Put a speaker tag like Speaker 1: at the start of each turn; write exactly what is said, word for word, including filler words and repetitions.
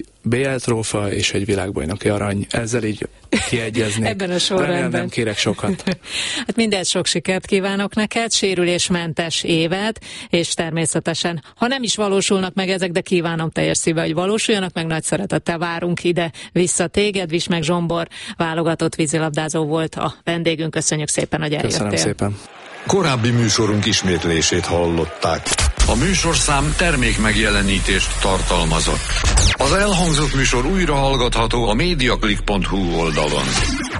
Speaker 1: bé el trófa és egy világbajnoki arany. Ezzel így kiegyeznék.
Speaker 2: Ebben a sorrendben.
Speaker 1: Remélem, nem kérek sokat.
Speaker 2: Hát mindent, sok sikert kívánok neked, sérülésmentes évet, és természetesen, ha nem is valósulnak meg ezek, de kívánom teljes szíve, hogy valósuljanak meg, nagy szeretettel várunk ide vissza téged. Vismeg Zsombor válogatott vízilabdázó volt a vendégünk. Köszönjük szépen, hogy eljöttél.
Speaker 1: Köszönöm szépen.
Speaker 3: Korábbi műsorunk ismétlését hallották. A műsorszám termék megjelenítést tartalmazott. Az elhangzott műsor újra hallgatható a mediaclick pont hu oldalon.